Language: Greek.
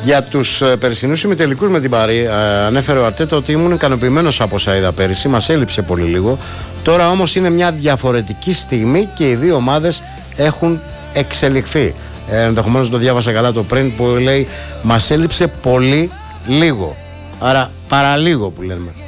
Για τους περσινούς ημιτελικούς με την Παρί, ανέφερε ο Αρτέτα ότι ήμουν ικανοποιημένος από όσα είδα πέρυσι, μας έλειψε πολύ λίγο. Τώρα όμως είναι μια διαφορετική στιγμή και οι δύο ομάδες έχουν εξελιχθεί. Ενδεχομένως το διάβασα καλά το πριν που λέει μας έλειψε πολύ λίγο. Άρα παραλίγο που λέμε.